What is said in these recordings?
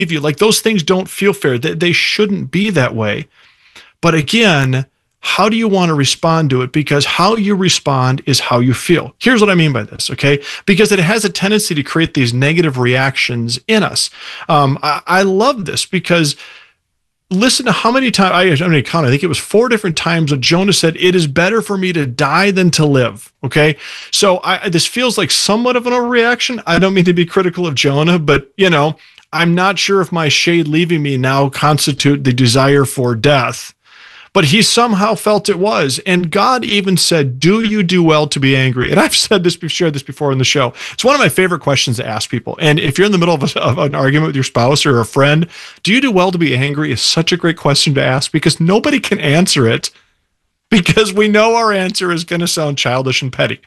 you. Like, those things don't feel fair. They shouldn't be that way. But again, how do you want to respond to it? Because how you respond is how you feel. Here's what I mean by this, okay? Because it has a tendency to create these negative reactions in us. I love this because listen to how many times, I think it was 4 different times that Jonah said, it is better for me to die than to live, okay? So this feels like somewhat of an overreaction. I don't mean to be critical of Jonah, but, I'm not sure if my shade leaving me now constitute the desire for death. But he somehow felt it was. And God even said, do you do well to be angry? And I've shared this before in the show. It's one of my favorite questions to ask people. And if you're in the middle of an argument with your spouse or a friend, do you do well to be angry is such a great question to ask because nobody can answer it because we know our answer is going to sound childish and petty.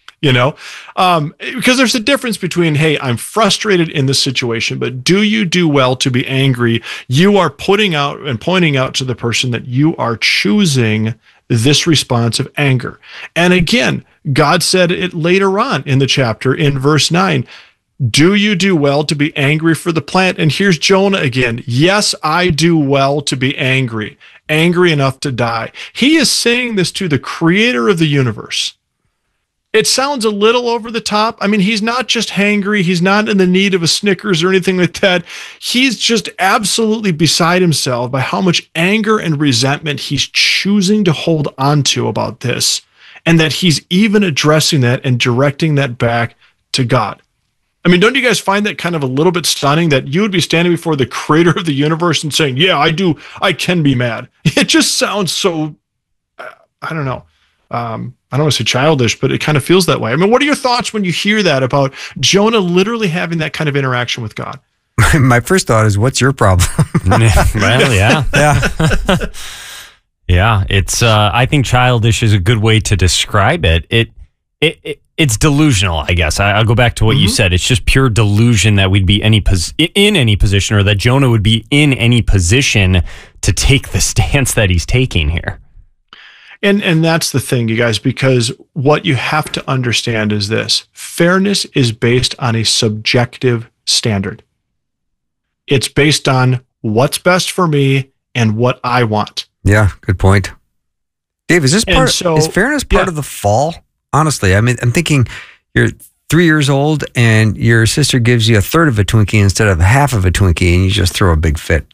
Because there's a difference between, hey, I'm frustrated in this situation, but do you do well to be angry? You are putting out and pointing out to the person that you are choosing this response of anger. And again, God said it later on in the chapter in verse 9, do you do well to be angry for the plant? And here's Jonah again. Yes, I do well to be angry enough to die. He is saying this to the creator of the universe. It sounds a little over the top. I mean, he's not just hangry. He's not in the need of a Snickers or anything like that. He's just absolutely beside himself by how much anger and resentment he's choosing to hold on to about this, and that he's even addressing that and directing that back to God. I mean, don't you guys find that kind of a little bit stunning that you would be standing before the creator of the universe and saying, yeah, I can be mad. It just sounds so, I don't know. I don't want to say childish, but it kind of feels that way. I mean, what are your thoughts when you hear that about Jonah literally having that kind of interaction with God? My first thought is, what's your problem? Well, yeah. Yeah, it's, I think childish is a good way to describe it. It's delusional, I guess. I'll go back to what you said. It's just pure delusion that we'd be in any position, or that Jonah would be in any position to take the stance that he's taking here. And that's the thing, you guys, because what you have to understand is this. Fairness is based on a subjective standard. It's based on what's best for me and what I want. Yeah, good point. Dave, is fairness part of the fall? Honestly, I mean, I'm thinking you're 3 years old and your sister gives you a third of a Twinkie instead of half of a Twinkie, and you just throw a big fit.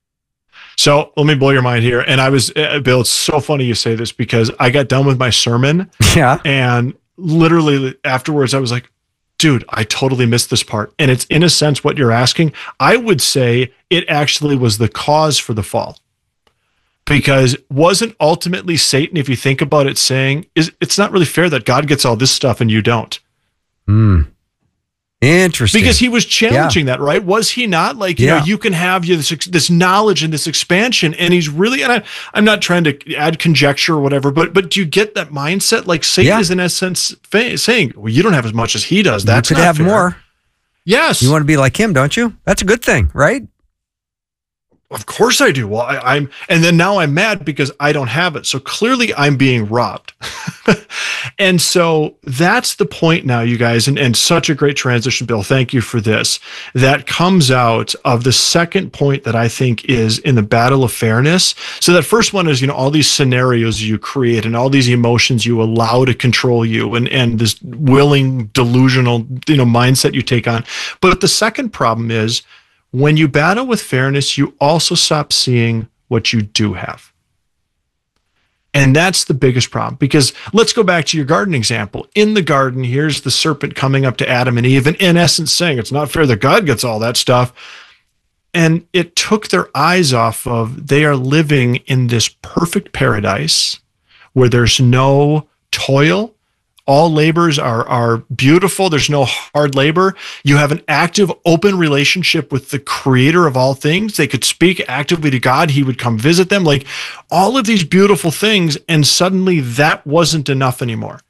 So let me blow your mind here. And Bill, it's so funny you say this because I got done with my sermon. Yeah. And literally afterwards, I was like, dude, I totally missed this part. And it's in a sense what you're asking. I would say it actually was the cause for the fall. Because wasn't ultimately Satan, if you think about it, saying, it's not really fair that God gets all this stuff and you don't. Interesting. Because he was challenging that, right? Was he not? Like, you know, you can have this knowledge and this expansion, and he's really, and I'm not trying to add conjecture or whatever, but do you get that mindset? Like Satan is in essence saying, well, you don't have as much as he does. That's you could have fair. More. Yes. You want to be like him, don't you? That's a good thing, right? Of course I do. Well, I'm, and then now I'm mad because I don't have it. So clearly I'm being robbed. And so that's the point now, you guys, and such a great transition, Bill. Thank you for this. That comes out of the second point that I think is in the battle of fairness. So that first one is, you know, all these scenarios you create and all these emotions you allow to control you and this willing, delusional, you know, mindset you take on. But the second problem is, when you battle with fairness, you also stop seeing what you do have. And that's the biggest problem, because let's go back to your garden example. In the garden, here's the serpent coming up to Adam and Eve, and in essence saying, it's not fair that God gets all that stuff. And it took their eyes off of, they are living in this perfect paradise where there's no toil. All labors are beautiful. There's no hard labor. You have an active, open relationship with the creator of all things. They could speak actively to God. He would come visit them. Like all of these beautiful things. And suddenly that wasn't enough anymore.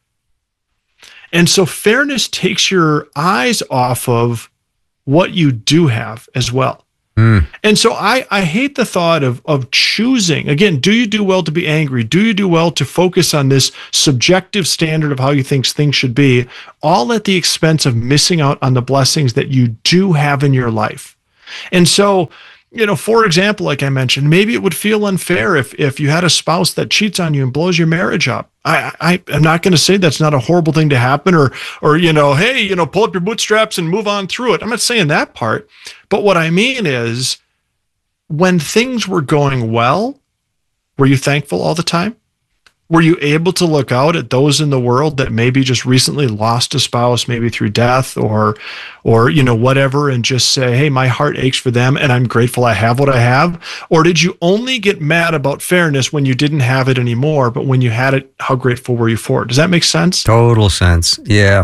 And so fairness takes your eyes off of what you do have as well. And so I hate the thought of choosing, again, do you do well to be angry? Do you do well to focus on this subjective standard of how you think things should be, all at the expense of missing out on the blessings that you do have in your life? And so, for example, like I mentioned, maybe it would feel unfair if you had a spouse that cheats on you and blows your marriage up. I'm not going to say that's not a horrible thing to happen or hey, pull up your bootstraps and move on through it. I'm not saying that part. But what I mean is, when things were going well, were you thankful all the time? Were you able to look out at those in the world that maybe just recently lost a spouse, maybe through death or whatever, and just say, hey, my heart aches for them and I'm grateful I have what I have? Or did you only get mad about fairness when you didn't have it anymore, but when you had it, how grateful were you for it? Does that make sense? Total sense. Yeah.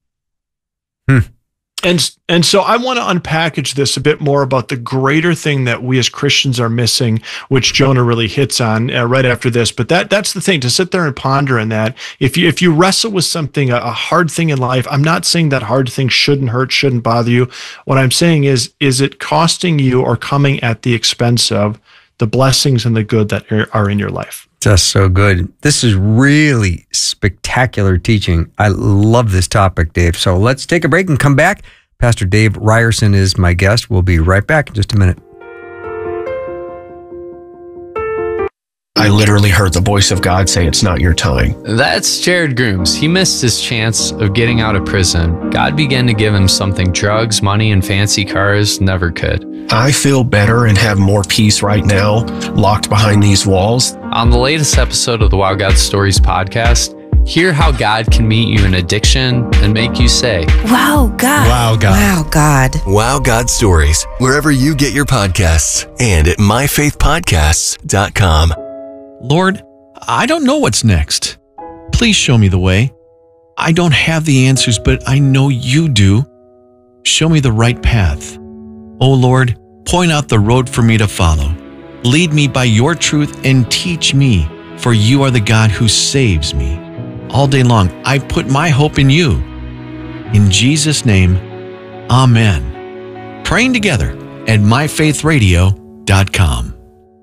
And so I want to unpackage this a bit more about the greater thing that we as Christians are missing, which Jonah really hits on right after this. But that's the thing, to sit there and ponder on that. If you wrestle with something, a hard thing in life, I'm not saying that hard thing shouldn't hurt, shouldn't bother you. What I'm saying is it costing you or coming at the expense of the blessings and the good that are in your life? Just so good. This is really spectacular teaching. I love this topic, Dave. So let's take a break and come back. Pastor Dave Ryerson is my guest. We'll be right back in just a minute. I literally heard the voice of God say, it's not your time. That's Jared Grooms. He missed his chance of getting out of prison. God began to give him something drugs, money, and fancy cars never could. I feel better and have more peace right now, locked behind these walls. On the latest episode of the Wow God Stories podcast, hear how God can meet you in addiction and make you say, Wow, God. Wow, God. Wow, God. Wow God Stories, wherever you get your podcasts and at myfaithpodcasts.com. Lord, I don't know what's next. Please show me the way. I don't have the answers, but I know you do. Show me the right path. Oh Lord, point out the road for me to follow. Lead me by your truth and teach me, for you are the God who saves me. All day long, I put my hope in you. In Jesus' name, amen. Praying together at myfaithradio.com.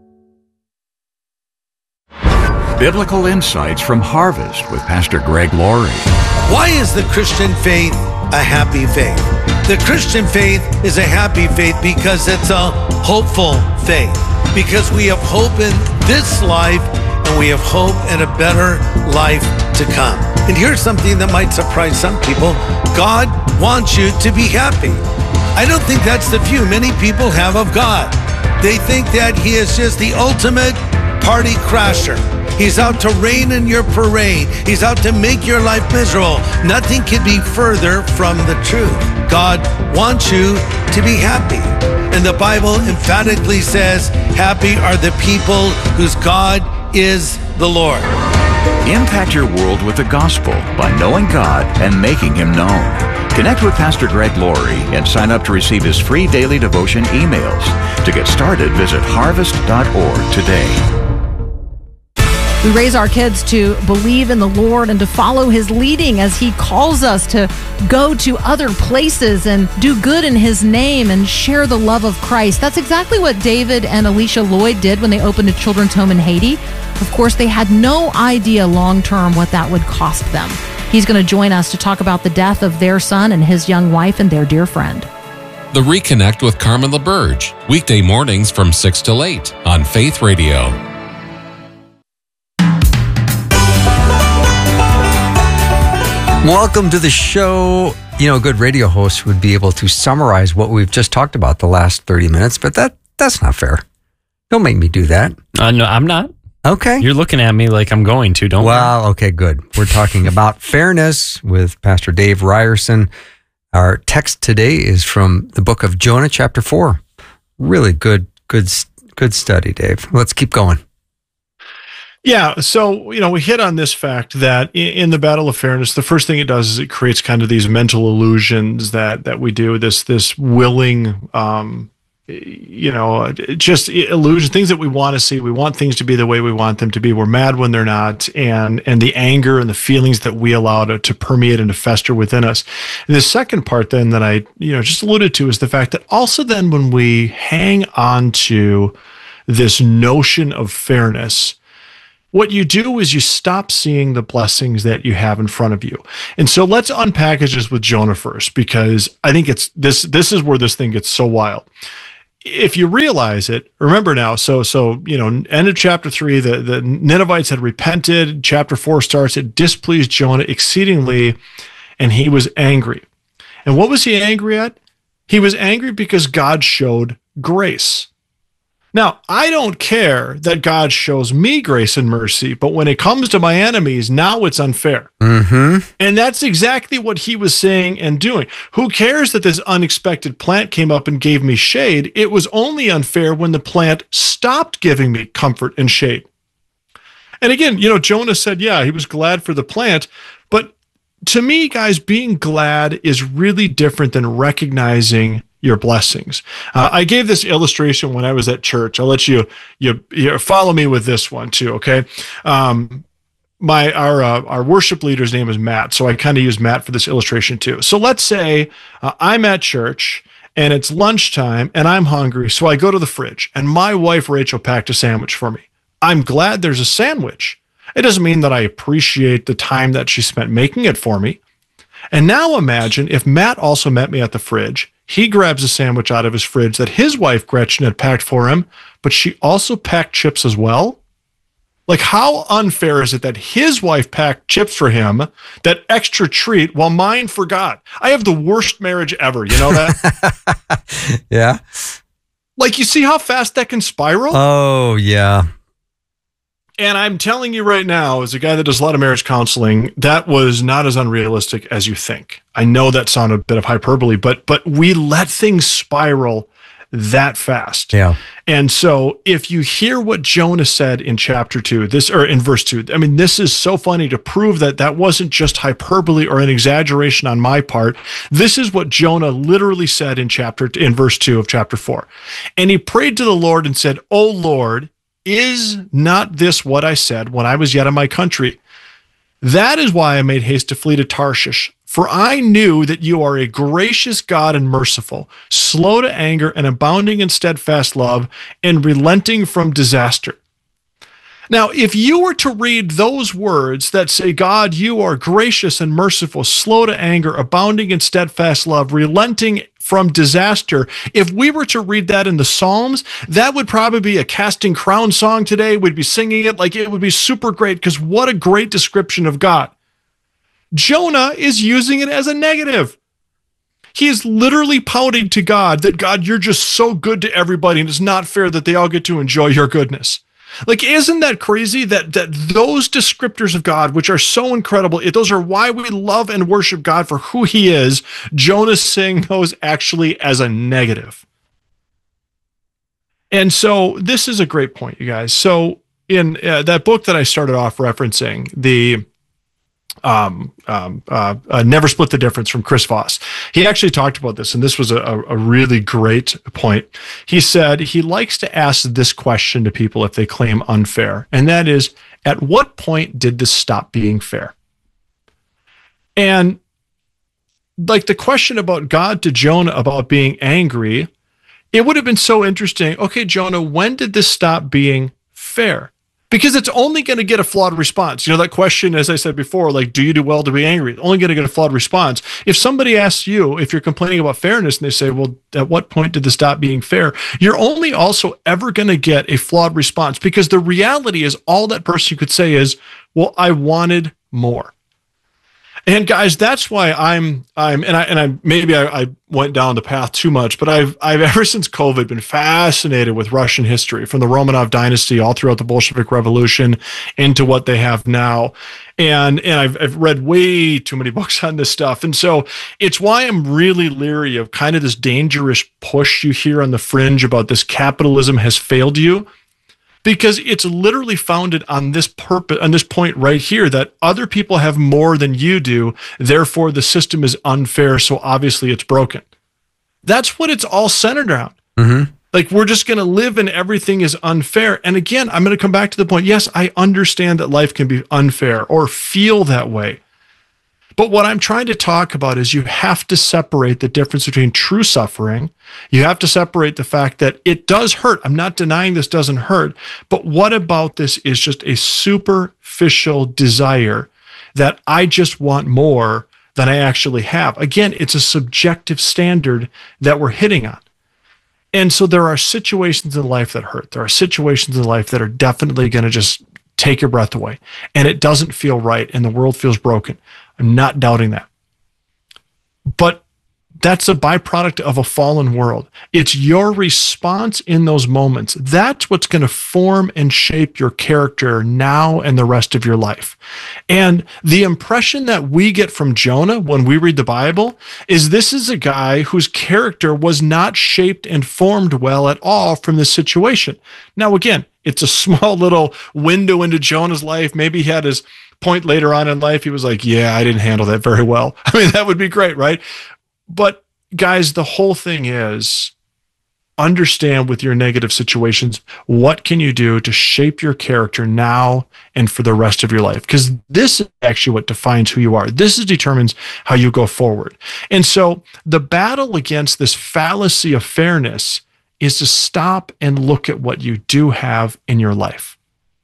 Biblical insights from Harvest with Pastor Greg Laurie. Why is the Christian faith a happy faith? The Christian faith is a happy faith because it's a hopeful faith. Because we have hope in this life and we have hope in a better life to come. And here's something that might surprise some people. God wants you to be happy. I don't think that's the view many people have of God. They think that He is just the ultimate party crasher. He's out to rain in your parade. He's out to make your life miserable. Nothing could be further from the truth. God wants you to be happy. And the Bible emphatically says, happy are the people whose God is the Lord. Impact your world with the gospel by knowing God and making Him known. Connect with Pastor Greg Laurie and sign up to receive his free daily devotion emails. To get started, visit harvest.org today. We raise our kids to believe in the Lord and to follow His leading as He calls us to go to other places and do good in His name and share the love of Christ. That's exactly what David and Alicia Lloyd did when they opened a children's home in Haiti. Of course, they had no idea long-term what that would cost them. He's going to join us to talk about the death of their son and his young wife and their dear friend. The Reconnect with Carmen LaBerge, weekday mornings from 6 till 8 on Faith Radio. Welcome to the show. You know, a good radio host would be able to summarize what we've just talked about the last 30 minutes, but that's not fair. Don't make me do that. No, I'm not. Okay. You're looking at me like I'm going to, don't Well, okay, good. We're talking about fairness with Pastor Dave Ryerson. Our text today is from the book of Jonah, chapter 4. Really good study, Dave. Let's keep going. Yeah, so, we hit on this fact that in the battle of fairness, the first thing it does is it creates kind of these mental illusions that we do, this willing, just illusion, things that we want to see. We want things to be the way we want them to be. We're mad when they're not, and the anger and the feelings that we allow to permeate and to fester within us. And the second part then that I, just alluded to is the fact that also then when we hang on to this notion of fairness, what you do is you stop seeing the blessings that you have in front of you. And so let's unpackage this with Jonah first, because I think this is where this thing gets so wild. if you realize it, remember now, so end of chapter 3, the Ninevites had repented. Chapter 4 starts, it displeased Jonah exceedingly, and he was angry. And what was he angry at? He was angry because God showed grace. Now, I don't care that God shows me grace and mercy, but when it comes to my enemies, now it's unfair. Mm-hmm. And that's exactly what he was saying and doing. Who cares that this unexpected plant came up and gave me shade? It was only unfair when the plant stopped giving me comfort and shade. And again, Jonah said, yeah, he was glad for the plant, but to me, guys, being glad is really different than recognizing your blessings. I gave this illustration when I was at church. I'll let you follow me with this one too. Okay. Our worship leader's name is Matt. So I kind of use Matt for this illustration too. So let's say I'm at church and it's lunchtime and I'm hungry. So I go to the fridge and my wife, Rachel, packed a sandwich for me. I'm glad there's a sandwich. It doesn't mean that I appreciate the time that she spent making it for me. And now imagine if Matt also met me at the fridge. He grabs a sandwich out of his fridge that his wife, Gretchen, had packed for him, but she also packed chips as well. Like, how unfair is it that his wife packed chips for him, that extra treat, while mine forgot? I have the worst marriage ever. You know that? Yeah. Like, you see how fast that can spiral? Oh, yeah. And I'm telling you right now, as a guy that does a lot of marriage counseling, that was not as unrealistic as you think. I know that sounded a bit of hyperbole, but we let things spiral that fast. Yeah. And so if you hear what Jonah said in chapter 2, in verse 2, I mean, this is so funny to prove that wasn't just hyperbole or an exaggeration on my part. This is what Jonah literally said in verse 2 of chapter 4. And he prayed to the Lord and said, "O Lord, is not this what I said when I was yet in my country? That is why I made haste to flee to Tarshish. For I knew that you are a gracious God and merciful, slow to anger and abounding in steadfast love and relenting from disaster." Now, if you were to read those words that say, God, you are gracious and merciful, slow to anger, abounding in steadfast love, relenting from disaster, if we were to read that in the Psalms, that would probably be a Casting Crown song today. We'd be singing it like it would be super great, because what a great description of God. Jonah is using it as a negative. He is literally pouting to God that, God, you're just so good to everybody, and it's not fair that they all get to enjoy your goodness. Like, isn't that crazy that those descriptors of God, which are so incredible, those are why we love and worship God for who he is, Jonah's saying those actually as a negative. And so this is a great point, you guys. So in that book that I started off referencing, the Never Split the Difference from Chris Voss, he actually talked about this, and this was a really great point. He said he likes to ask this question to people if they claim unfair, and that is, at what point did this stop being fair? And like the question about God to Jonah about being angry, it would have been so interesting. Okay, Jonah, when did this stop being fair? Because it's only going to get a flawed response. You know, that question, as I said before, like, do you do well to be angry? It's only going to get a flawed response. If somebody asks you, if you're complaining about fairness, and they say, well, at what point did this stop being fair? You're only also ever going to get a flawed response, because the reality is all that person could say is, well, I wanted more. And guys, that's why I went down the path too much, but I've ever since COVID been fascinated with Russian history, from the Romanov dynasty all throughout the Bolshevik Revolution into what they have now. And I've read way too many books on this stuff. And so it's why I'm really leery of kind of this dangerous push you hear on the fringe about this capitalism has failed you. Because it's literally founded on this purpose, on this point right here, that other people have more than you do, therefore the system is unfair, so obviously it's broken. That's what it's all centered around. Mm-hmm. Like, we're just going to live and everything is unfair. And again, I'm going to come back to the point, yes, I understand that life can be unfair or feel that way. But what I'm trying to talk about is you have to separate the difference between true suffering. You have to separate the fact that it does hurt. I'm not denying this doesn't hurt. But what about this is just a superficial desire that I just want more than I actually have? Again, it's a subjective standard that we're hitting on. And so there are situations in life that hurt. There are situations in life that are definitely going to just take your breath away. And it doesn't feel right. And the world feels broken. I'm not doubting that. But that's a byproduct of a fallen world. It's your response in those moments. That's what's going to form and shape your character now and the rest of your life. And the impression that we get from Jonah when we read the Bible is this is a guy whose character was not shaped and formed well at all from this situation. Now, again, it's a small little window into Jonah's life. Maybe he had his point later on in life. He was like, yeah, I didn't handle that very well. I mean, that would be great, right? But guys, the whole thing is understand with your negative situations, what can you do to shape your character now and for the rest of your life? Because this is actually what defines who you are. This determines how you go forward. And so the battle against this fallacy of fairness is to stop and look at what you do have in your life.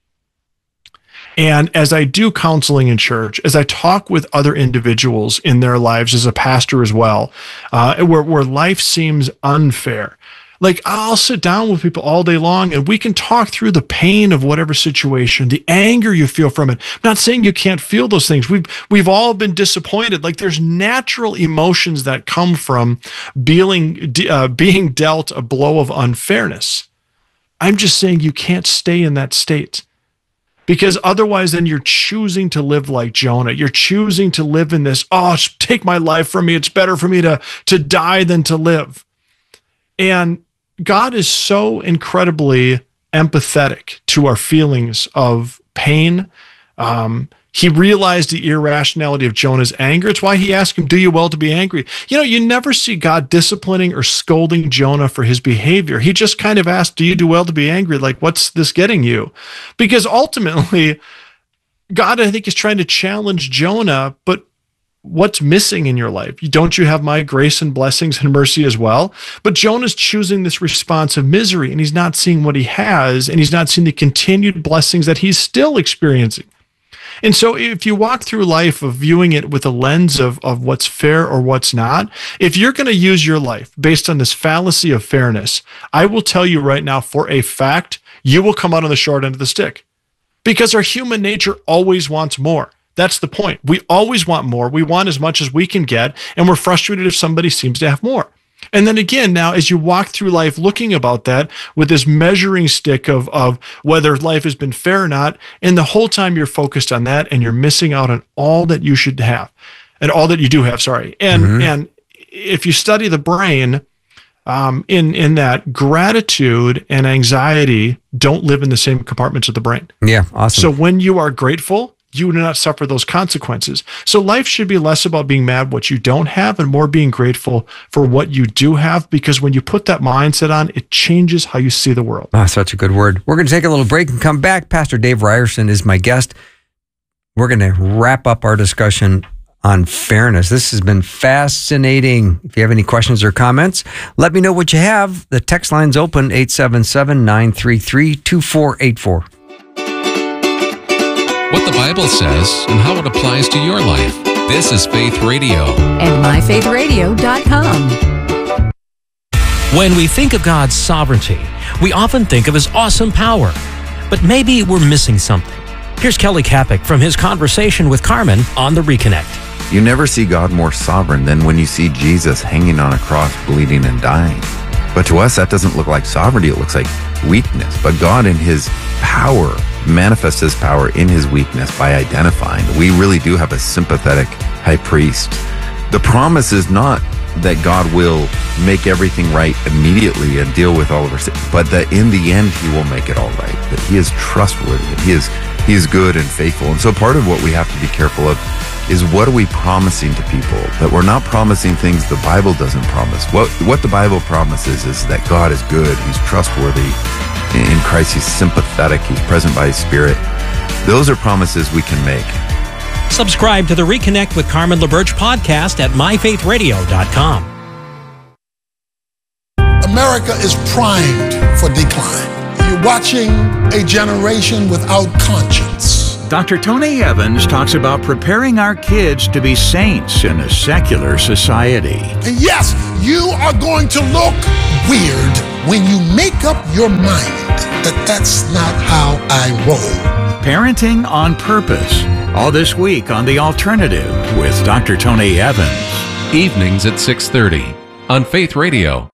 And as I do counseling in church, as I talk with other individuals in their lives as a pastor as well, where life seems unfair, like I'll sit down with people all day long and we can talk through the pain of whatever situation, the anger you feel from it. I'm not saying you can't feel those things. We've all been disappointed. Like there's natural emotions that come from being dealt a blow of unfairness. I'm just saying you can't stay in that state. Because otherwise, then you're choosing to live like Jonah. You're choosing to live in this, take my life from me. It's better for me to die than to live. And God is so incredibly empathetic to our feelings of pain. He realized the irrationality of Jonah's anger. It's why he asked him, do you well to be angry? You never see God disciplining or scolding Jonah for his behavior. He just kind of asked, do you do well to be angry? Like, what's this getting you? Because ultimately, God, I think, is trying to challenge Jonah, but what's missing in your life? Don't you have my grace and blessings and mercy as well? But Jonah's choosing this response of misery, and he's not seeing what he has, and he's not seeing the continued blessings that he's still experiencing. And so if you walk through life of viewing it with a lens of what's fair or what's not, if you're going to use your life based on this fallacy of fairness, I will tell you right now for a fact, you will come out on the short end of the stick. Because our human nature always wants more. That's the point. We always want more. We want as much as we can get, and we're frustrated if somebody seems to have more. And then again, now, as you walk through life looking about that with this measuring stick of whether life has been fair or not, and the whole time you're focused on that and you're missing out on all that you should have and all that you do have, sorry. And if you study the brain, in that gratitude and anxiety don't live in the same compartments of the brain. Yeah, awesome. So when you are grateful, you do not suffer those consequences. So life should be less about being mad what you don't have and more being grateful for what you do have, because when you put that mindset on, it changes how you see the world. Such a good word. We're going to take a little break and come back. Pastor Dave Ryerson is my guest. We're going to wrap up our discussion on fairness. This has been fascinating. If you have any questions or comments, let me know what you have. The text line's open, 877-933-2484. What the Bible says and how it applies to your life. This is Faith Radio. And myfaithradio.com. When we think of God's sovereignty, we often think of His awesome power. But maybe we're missing something. Here's Kelly Kapic from his conversation with Carmen on The Reconnect. You never see God more sovereign than when you see Jesus hanging on a cross, bleeding and dying. But to us, that doesn't look like sovereignty. It looks like weakness. But God, in His power, manifests His power in His weakness by identifying. We really do have a sympathetic high priest. The promise is not that God will make everything right immediately and deal with all of our sins, but that in the end He will make it all right, that He is trustworthy, that He is good and faithful. And so part of what we have to be careful of is, what are we promising to people? That we're not promising things the Bible doesn't promise. What the Bible promises is that God is good, He's trustworthy. In Christ, He's sympathetic, He's present by His Spirit. Those are promises we can make. Subscribe to the Reconnect with Carmen LaBerge podcast at myfaithradio.com. America is primed for decline. You're watching a generation without conscience. Dr. Tony Evans talks about preparing our kids to be saints in a secular society. And yes, you are going to look weird when you make up your mind that that's not how I roll. Parenting on Purpose. All this week on The Alternative with Dr. Tony Evans. Evenings at 6:30 on Faith Radio.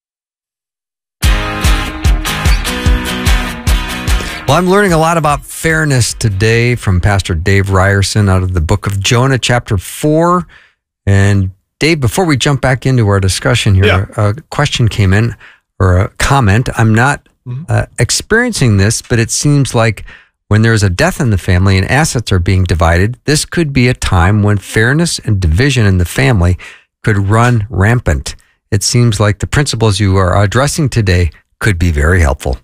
Well, I'm learning a lot about fairness today from Pastor Dave Ryerson out of the book of Jonah, chapter 4. And Dave, before we jump back into our discussion here, a question came in, or a comment. I'm not experiencing this, but it seems like when there's a death in the family and assets are being divided, this could be a time when fairness and division in the family could run rampant. It seems like the principles you are addressing today could be very helpful.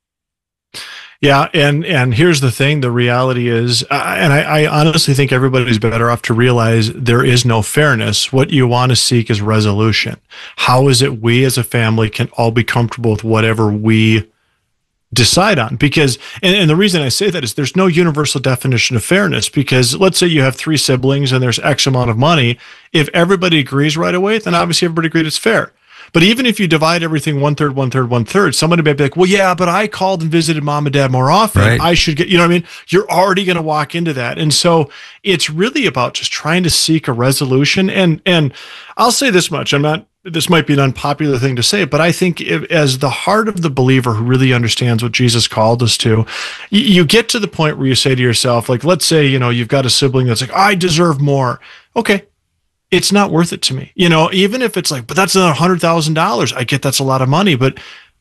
Yeah, and here's the thing. The reality is, and I honestly think everybody's better off to realize there is no fairness. What you want to seek is resolution. How is it we as a family can all be comfortable with whatever we decide on? Because, and the reason I say that is there's no universal definition of fairness, because let's say you have 3 siblings and there's X amount of money. If everybody agrees right away, then obviously everybody agreed it's fair. But even if you divide everything 1/3, 1/3, 1/3, somebody might be like, well, yeah, but I called and visited mom and dad more often. Right. I should get, you know what I mean? You're already going to walk into that. And so it's really about just trying to seek a resolution. And I'll say this much, this might be an unpopular thing to say, but I think as the heart of the believer who really understands what Jesus called us to, you get to the point where you say to yourself, like, let's say, you've got a sibling that's like, I deserve more. Okay. It's not worth it to me. Even if it's like, but that's another $100,000. I get that's a lot of money, but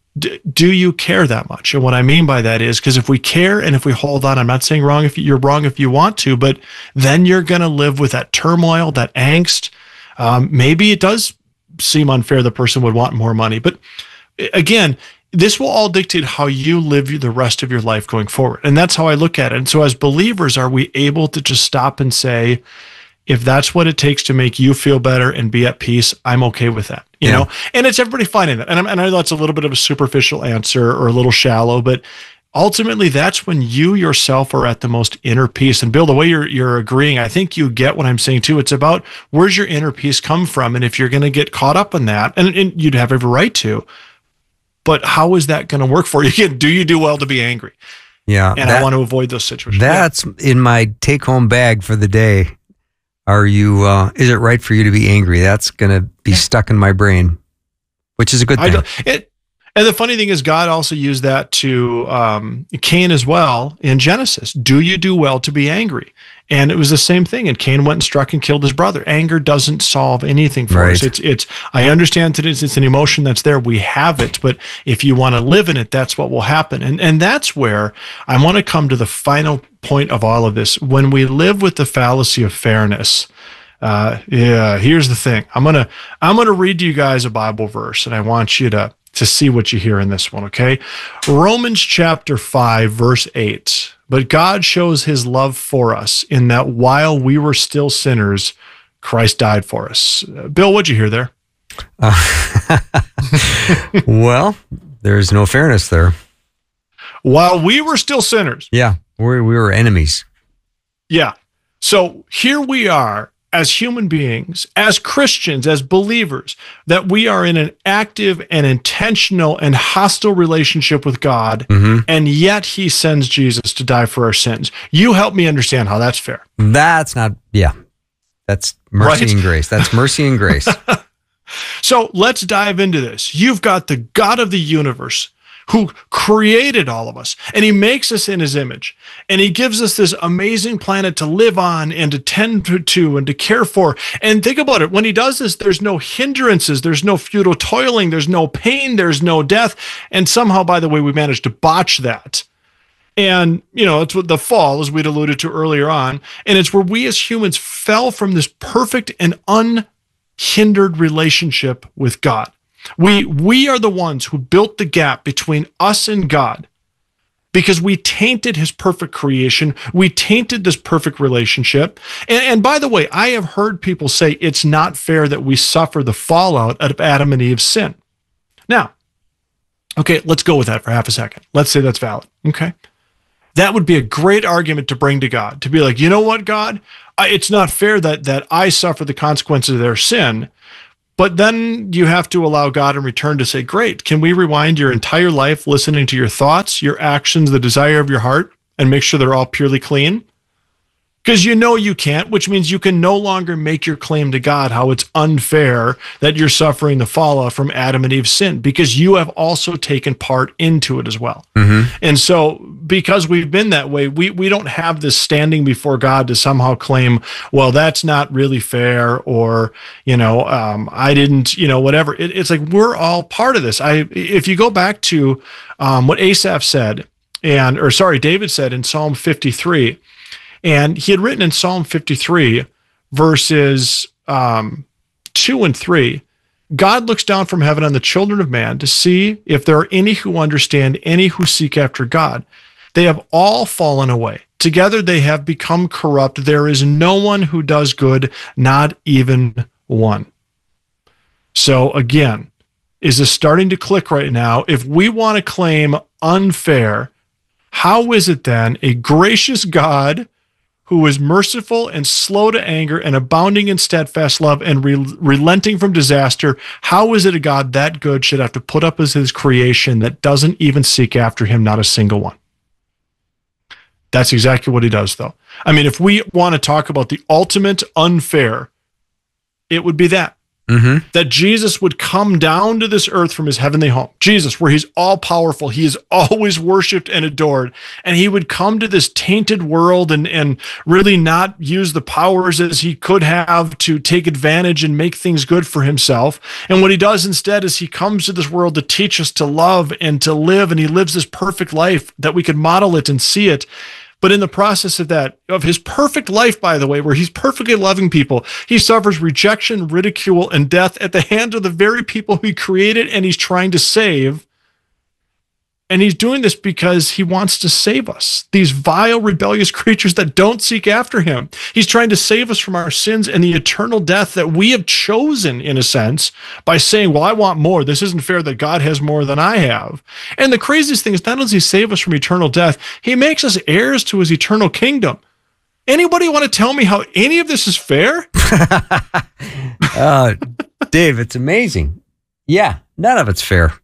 do you care that much? And what I mean by that is, because if we care and if we hold on, I'm not saying wrong if you're wrong if you want to, but then you're going to live with that turmoil, that angst. Maybe it does seem unfair the person would want more money, but again, this will all dictate how you live the rest of your life going forward. And that's how I look at it. And so as believers, are we able to just stop and say, if that's what it takes to make you feel better and be at peace, I'm okay with that, you know? And it's everybody finding that. And I know that's a little bit of a superficial answer or a little shallow, but ultimately that's when you yourself are at the most inner peace. And Bill, the way you're agreeing, I think you get what I'm saying too. It's about where's your inner peace come from? And if you're going to get caught up in that, and you'd have every right to, but how is that going to work for you? Again, do you do well to be angry? Yeah. And I want to avoid those situations. That's in my take home bag for the day. Are you, is it right for you to be angry? That's going to be stuck in my brain, which is a good thing. And the funny thing is, God also used that to Cain as well in Genesis. Do you do well to be angry? And it was the same thing. And Cain went and struck and killed his brother. Anger doesn't solve anything for us. It's. I understand that it's an emotion that's there. We have it. But if you want to live in it, that's what will happen. And that's where I want to come to the final point of all of this. When we live with the fallacy of fairness, here's the thing. I'm gonna read to you guys a Bible verse, and I want you to see what you hear in this one, okay? Romans chapter 5, verse 8. But God shows his love for us in that while we were still sinners, Christ died for us. Bill, what'd you hear there? Well, there's no fairness there. While we were still sinners. Yeah, we were enemies. Yeah. So here we are as human beings, as Christians, as believers, that we are in an active and intentional and hostile relationship with God, and yet he sends Jesus to die for our sins. You help me understand how that's fair. That's not, that's mercy and grace. That's mercy and grace. So let's dive into this. You've got the God of the universe who created all of us, and he makes us in his image, and he gives us this amazing planet to live on and to tend to and to care for. And think about it. When he does this, there's no hindrances, there's no futile toiling, there's no pain, there's no death. And somehow, by the way, we managed to botch that. And, it's what the fall, as we'd alluded to earlier on, and it's where we as humans fell from this perfect and unhindered relationship with God. We are the ones who built the gap between us and God because we tainted his perfect creation. We tainted this perfect relationship. And by the way, I have heard people say it's not fair that we suffer the fallout of Adam and Eve's sin. Now, okay, let's go with that for half a second. Let's say that's valid. Okay. That would be a great argument to bring to God, to be like, you know what, God, it's not fair that I suffer the consequences of their sin. But then you have to allow God in return to say, great, can we rewind your entire life listening to your thoughts, your actions, the desire of your heart, and make sure they're all purely clean? Because you know you can't, which means you can no longer make your claim to God how it's unfair that you're suffering the fallout from Adam and Eve's sin, because you have also taken part into it as well. Mm-hmm. And so because we've been that way, we don't have this standing before God to somehow claim, well, that's not really fair, or, I didn't, whatever. It's like we're all part of this. If you go back to what David said in Psalm 53, and he had written in Psalm 53, verses 2 and 3, God looks down from heaven on the children of man to see if there are any who understand, any who seek after God. They have all fallen away. Together they have become corrupt. There is no one who does good, not even one. So again, is this starting to click right now? If we want to claim unfair, how is it then a gracious God who is merciful and slow to anger and abounding in steadfast love and relenting from disaster, how is it a God that good should have to put up as his creation that doesn't even seek after him, not a single one? That's exactly what he does, though. I mean, if we want to talk about the ultimate unfair, it would be that. Mm-hmm. That Jesus would come down to this earth from his heavenly home. Jesus, where he's all powerful, he is always worshiped and adored. And he would come to this tainted world and really not use the powers as he could have to take advantage and make things good for himself. And what he does instead is he comes to this world to teach us to love and to live. And he lives this perfect life that we could model it and see it. But in the process of his perfect life, by the way, where he's perfectly loving people, he suffers rejection, ridicule, and death at the hands of the very people he created and he's trying to save. And he's doing this because he wants to save us, these vile, rebellious creatures that don't seek after him. He's trying to save us from our sins and the eternal death that we have chosen, in a sense, by saying, well, I want more. This isn't fair that God has more than I have. And the craziest thing is, not only does he save us from eternal death, he makes us heirs to his eternal kingdom. Anybody want to tell me how any of this is fair? Dave, it's amazing. Yeah, none of it's fair.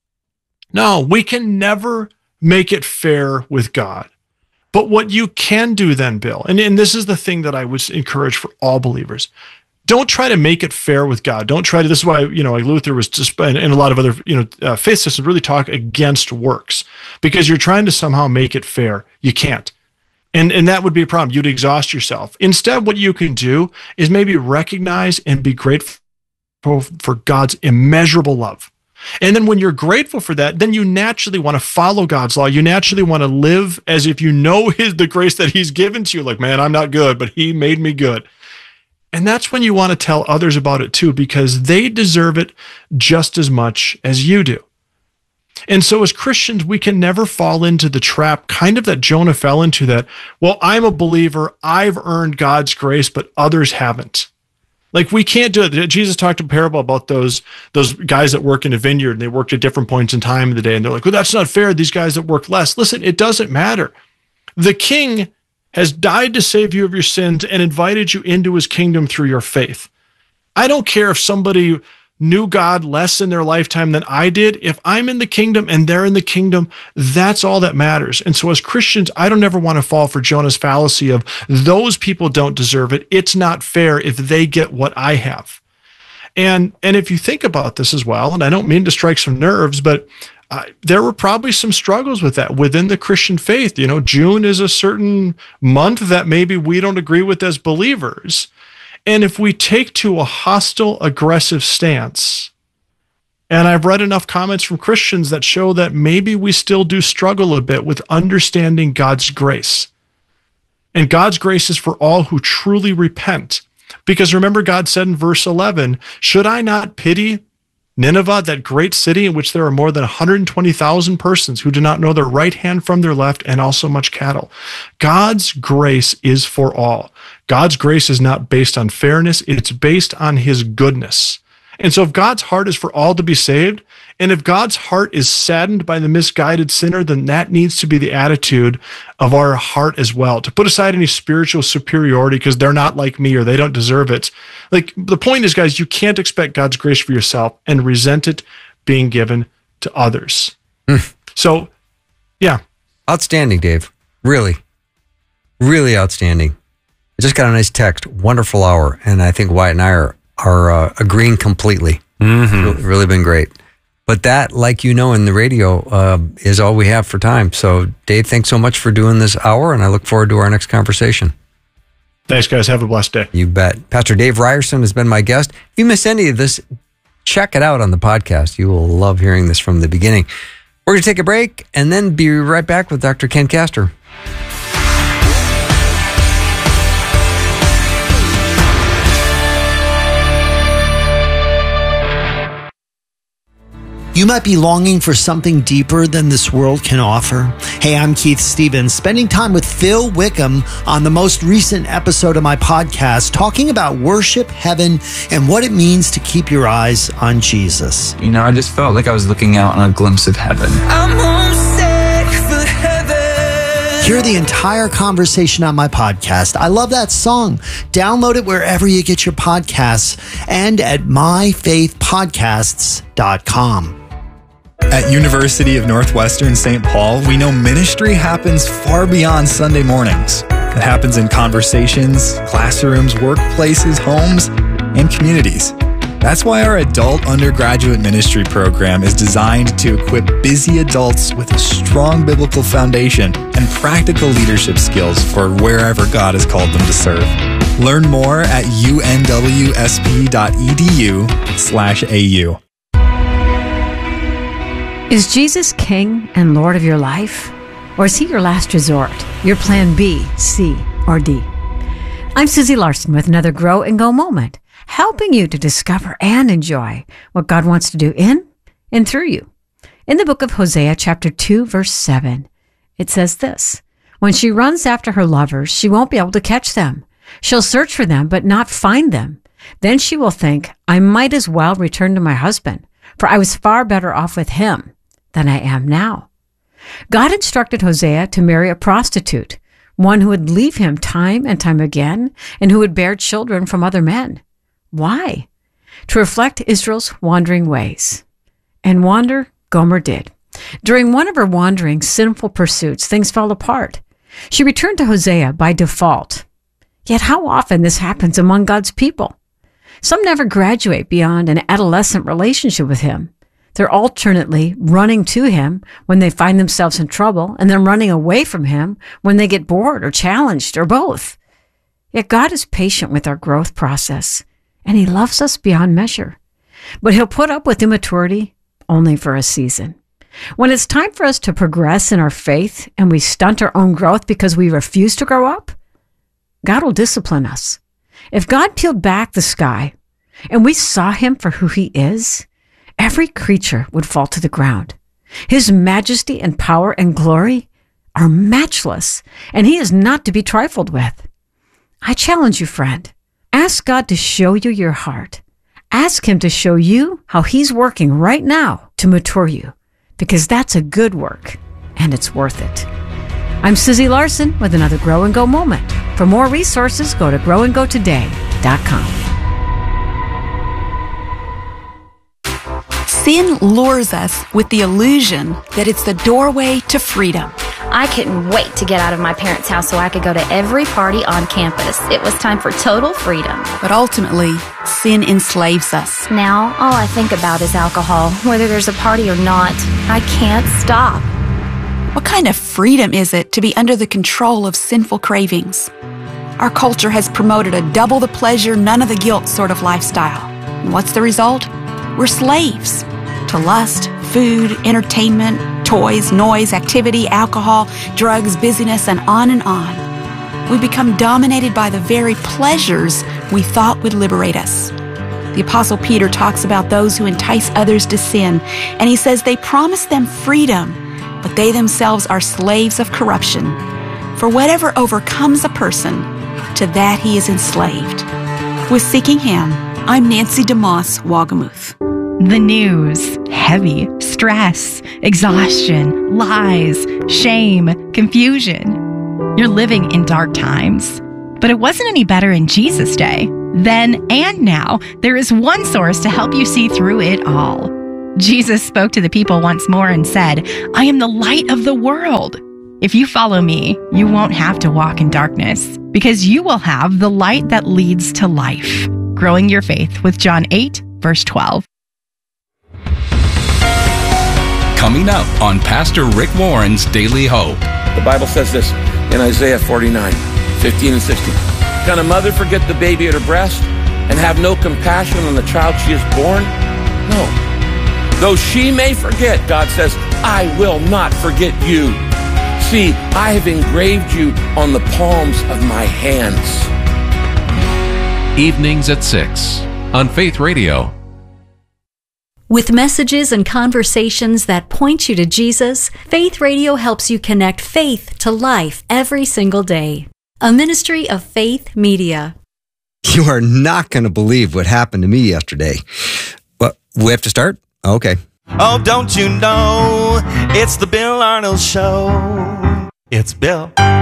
No, we can never make it fair with God. But what you can do then, Bill, and this is the thing that I would encourage for all believers, don't try to make it fair with God. Don't try to, this is why, like Luther was just, and a lot of other, faith systems really talk against works, because you're trying to somehow make it fair. You can't. And that would be a problem. You'd exhaust yourself. Instead, what you can do is maybe recognize and be grateful for God's immeasurable love. And then when you're grateful for that, then you naturally want to follow God's law. You naturally want to live as if you know the grace that he's given to you. Like, man, I'm not good, but he made me good. And that's when you want to tell others about it too, because they deserve it just as much as you do. And so as Christians, we can never fall into the trap kind of that Jonah fell into, that, well, I'm a believer, I've earned God's grace, but others haven't. Like, we can't do it. Jesus talked a parable about those guys that work in a vineyard, and they worked at different points in time of the day. And they're like, well, that's not fair. These guys that work less. Listen, it doesn't matter. The king has died to save you of your sins and invited you into his kingdom through your faith. I don't care if somebody knew God less in their lifetime than I did. If I'm in the kingdom and they're in the kingdom, that's all that matters. And so as Christians, I don't ever want to fall for Jonah's fallacy of those people don't deserve it. It's not fair if they get what I have. And if you think about this as well, and I don't mean to strike some nerves, but there were probably some struggles with that within the Christian faith. June is a certain month that maybe we don't agree with as believers. And if we take to a hostile, aggressive stance, and I've read enough comments from Christians that show that maybe we still do struggle a bit with understanding God's grace. And God's grace is for all who truly repent. Because remember, God said in verse 11, should I not pity Nineveh, that great city in which there are more than 120,000 persons who do not know their right hand from their left, and also much cattle? God's grace is for all. God's grace is not based on fairness. It's based on his goodness. And so if God's heart is for all to be saved, and if God's heart is saddened by the misguided sinner, then that needs to be the attitude of our heart as well, to put aside any spiritual superiority because they're not like me or they don't deserve it. Like, the point is, guys, you can't expect God's grace for yourself and resent it being given to others. So, yeah. Outstanding, Dave. Really, really outstanding. I just got a nice text. Wonderful hour. And I think Wyatt and I are agreeing completely. Really been great. But that, like you know, in the radio is all we have for time. So, Dave, thanks so much for doing this hour, and I look forward to our next conversation. Thanks, guys. Have a blessed day. You bet. Pastor Dave Ryerson has been my guest. If you miss any of this, check it out on the podcast. You will love hearing this from the beginning. We're going to take a break and then be right back with Dr. Ken Castor. You might be longing for something deeper than this world can offer. Hey, I'm Keith Stevens, spending time with Phil Wickham on the most recent episode of my podcast, talking about worship, heaven, and what it means to keep your eyes on Jesus. You know, I just felt like I was looking out on a glimpse of heaven. I'm homesick for heaven. Hear the entire conversation on my podcast. I love that song. Download it wherever you get your podcasts and at myfaithpodcasts.com. At University of Northwestern St. Paul, we know ministry happens far beyond Sunday mornings. It happens in conversations, classrooms, workplaces, homes, and communities. That's why our adult undergraduate ministry program is designed to equip busy adults with a strong biblical foundation and practical leadership skills for wherever God has called them to serve. Learn more at unwsp.edu/AU. Is Jesus King and Lord of your life? Or is he your last resort, your plan B, C, or D? I'm Susie Larson with another Grow and Go moment, helping you to discover and enjoy what God wants to do in and through you. In the book of Hosea, chapter 2, verse 7, it says this: when she runs after her lovers, she won't be able to catch them. She'll search for them, but not find them. Then she will think, I might as well return to my husband, for I was far better off with him than I am now. God instructed Hosea to marry a prostitute, one who would leave him time and time again, and who would bear children from other men. Why? To reflect Israel's wandering ways. And wander Gomer did. During one of her wandering, sinful pursuits, things fell apart. She returned to Hosea by default. Yet how often this happens among God's people? Some never graduate beyond an adolescent relationship with him. They're alternately running to him when they find themselves in trouble, and then running away from him when they get bored or challenged, or both. Yet God is patient with our growth process, and he loves us beyond measure. But he'll put up with immaturity only for a season. When it's time for us to progress in our faith and we stunt our own growth because we refuse to grow up, God will discipline us. If God peeled back the sky and we saw him for who he is, every creature would fall to the ground. His majesty and power and glory are matchless, and he is not to be trifled with. I challenge you, friend. Ask God to show you your heart. Ask him to show you how he's working right now to mature you, because that's a good work, and it's worth it. I'm Susie Larson with another Grow and Go moment. For more resources, go to growandgotoday.com. Sin lures us with the illusion that it's the doorway to freedom. I couldn't wait to get out of my parents' house so I could go to every party on campus. It was time for total freedom. But ultimately, sin enslaves us. Now, all I think about is alcohol. Whether there's a party or not, I can't stop. What kind of freedom is it to be under the control of sinful cravings? Our culture has promoted a double the pleasure, none of the guilt sort of lifestyle. And what's the result? We're slaves to lust, food, entertainment, toys, noise, activity, alcohol, drugs, busyness, and on and on. We become dominated by the very pleasures we thought would liberate us. The Apostle Peter talks about those who entice others to sin, and he says they promise them freedom, but they themselves are slaves of corruption. For whatever overcomes a person, to that he is enslaved. With seeking him, I'm Nancy DeMoss Wagamuth. The news, heavy, stress, exhaustion, lies, shame, confusion. You're living in dark times. But it wasn't any better in Jesus' day. Then and now, there is one source to help you see through it all. Jesus spoke to the people once more and said, I am the light of the world. If you follow me, you won't have to walk in darkness, because you will have the light that leads to life. Growing your faith with John 8, verse 12. Coming up on Pastor Rick Warren's Daily Hope. The Bible says this in Isaiah 49, 15 and 16. Can a mother forget the baby at her breast and have no compassion on the child she has born? No. Though she may forget, God says, I will not forget you. See, I have engraved you on the palms of my hands. Evenings at 6 on Faith Radio. With messages and conversations that point you to Jesus, Faith Radio helps you connect faith to life every single day. A ministry of Faith Media. You are not going to believe what happened to me yesterday. But we have to start? Okay. Oh, don't you know, it's the Bill Arnold Show. It's Bill